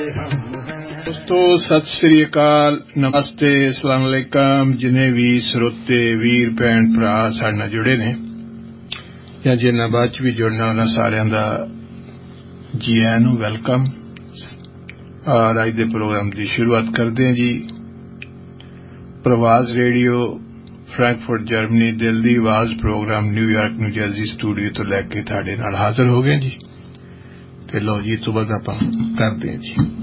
दोस्तों सत श्री अकाल, नमस्ते, अस्सलाम वालेकुम। जिन्हें भी श्रोते वीर भैन भरा साडे नाल जुड़े ने या जिन्हां बाद च भी जुड़ना उन्हां सारिआं दा जी आयां नूं वेलकम। और अज दे प्रोग्राम की शुरुआत करते हैं जी। प्रवास रेडियो फ्रैंकफर्ट जर्मनी दिल दी आवाज programme New York new Jersey studio तो लैके तुहाडे नाल हाजिर हो गए जी। ते लो जी तो बाद आपां करते हैं जी।